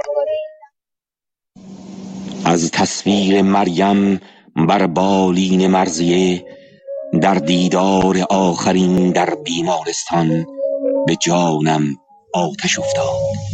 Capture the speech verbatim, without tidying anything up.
از تصویر مریم بر بالین مرضیه، در دیدار آخرین در بیمارستان به جانم آتش افتاد.